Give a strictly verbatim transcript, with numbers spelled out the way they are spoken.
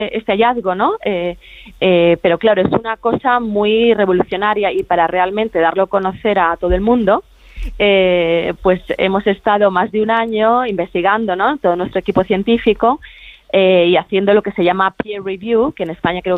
este hallazgo, ¿no? Eh, eh, pero claro, es una cosa muy revolucionaria y para realmente darlo a conocer a todo el mundo, eh, pues hemos estado más de un año investigando, ¿no? Todo nuestro equipo científico eh, y haciendo lo que se llama peer review, que en España creo